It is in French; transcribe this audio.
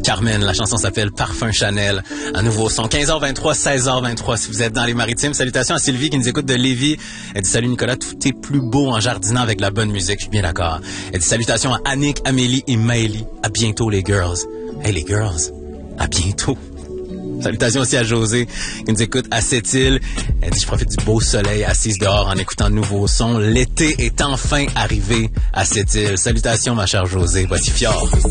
Carmen, la chanson s'appelle Parfum Chanel. Un nouveau son, 15h23, 16h23 si vous êtes dans les Maritimes. Salutations à Sylvie qui nous écoute de Lévis. Elle dit salut Nicolas, tout est plus beau en jardinant avec la bonne musique. Je suis bien d'accord. Elle dit salutations à Annick, Amélie et Maëlie. À bientôt les girls. Hey les girls, à bientôt. Salutations aussi à José qui nous écoute à Sept-Îles. Elle dit je profite du beau soleil assise dehors en écoutant de nouveaux sons. L'été est enfin arrivé à Sept-Îles. Salutations ma chère José. Voici Fjord.